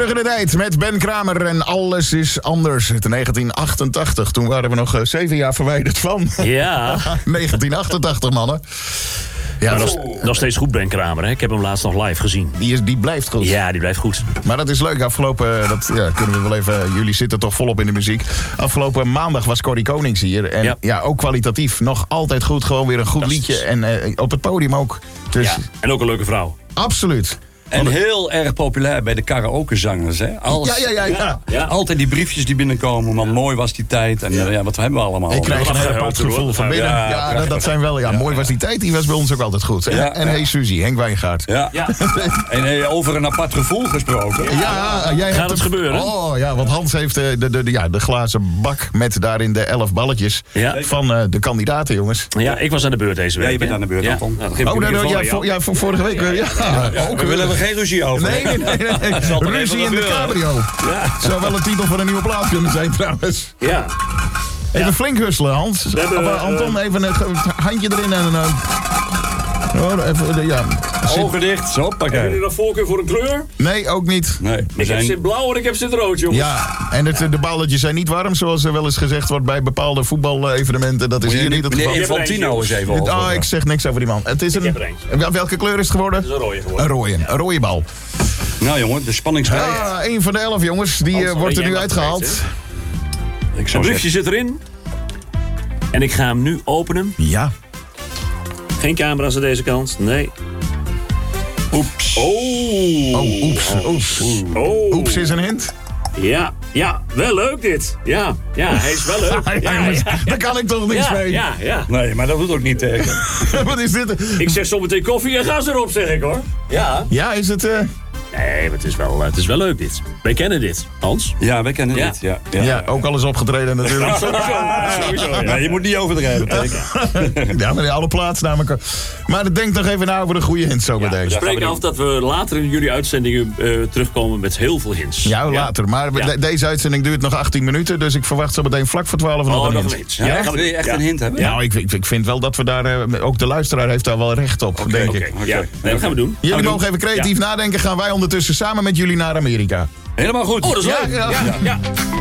in de tijd met Ben Kramer en Alles is Anders. Het 1988, toen waren we nog 7 jaar verwijderd van. Ja. 1988, mannen. Ja, dat is nog steeds goed, Ben Kramer. Hè? Ik heb hem laatst nog live gezien. Die blijft goed. Ja, die blijft goed. Maar dat is leuk. Afgelopen, kunnen we wel even... Jullie zitten toch volop in de muziek. Afgelopen maandag was Corrie Konings hier. En ja, ook kwalitatief. Nog altijd goed. Gewoon weer een goed liedje. En op het podium ook. Dus... Ja, en ook een leuke vrouw. Absoluut. En heel erg populair bij de karaokezangers. Hè? Ja. Altijd die briefjes die binnenkomen. Want mooi was die tijd. En wat hebben we allemaal? Ik krijg een heel apart gevoel van binnen. Ja, dat zijn wel... Ja, mooi was die tijd. Die was bij ons ook altijd goed. En hey Suzy, Henk Wijngaard. Ja. En over een apart gevoel gesproken. Jij gaat het gebeuren? Oh ja, want Hans heeft de glazen bak met daarin de 11 balletjes van de kandidaten, jongens. Ja, ik was aan de beurt deze week. Ja, je bent aan de beurt, Anton. Vorige week. We willen er geen ruzie over. Nee. Ruzie in de cabrio. Ja. Zou wel een titel van een nieuwe plaat kunnen zijn, trouwens. Ja. Even flink husselen, Hans. Anton, even een handje erin en ogen dicht, zo, pak Hebben jullie nog voorkeur voor een kleur? Nee, ook niet. Nee, ik heb zit blauw en ik heb zit rood, jongens. Ja, en de balletjes zijn niet warm, zoals er wel eens gezegd wordt bij bepaalde voetbalevenementen. Dat is hier niet het geval. Meneer Infantino is even over. Ik zeg niks over die man. Het is welke kleur is het geworden? Het is een rode geworden. Een rode bal. Nou jongen, de spanning stijgt. Ja, een van de 11 jongens, die wordt er nu uitgehaald. Het briefje zit erin. En ik ga hem nu openen. Ja. Geen camera's aan deze kant, nee. Oeps. Oeps. Oeps is een hint. Ja, wel leuk dit. Ja, hij is wel leuk. Daar kan ik toch niks mee. Ja. Nee, maar dat doet ook niet tegen. Wat is dit? Ik zeg zometeen koffie en gas erop, zeg ik hoor. Ja. Ja, is het... Nee, maar het is wel leuk dit. Wij kennen dit, Hans. Ja, wij kennen dit. Ja, ook al eens opgetreden natuurlijk. Sowieso. Ja. Je moet niet overdrijven, Teken. Ja, maar alle plaats Maar denk nog even na over de goede hints zo meteen. We spreken af dat we later in jullie uitzendingen terugkomen met heel veel hints. Ja, later. Maar deze uitzending duurt nog 18 minuten. Dus ik verwacht zo meteen vlak voor 12 nog een hint. Wil je echt een hint hebben? Nou, ik vind wel dat we daar... ook de luisteraar heeft daar wel recht op, denk ik. Ja, dat gaan we doen. Jullie mogen even creatief nadenken. Gaan wij ondertussen samen met jullie naar Amerika. Helemaal goed. Oh, dat is leuk. Ja.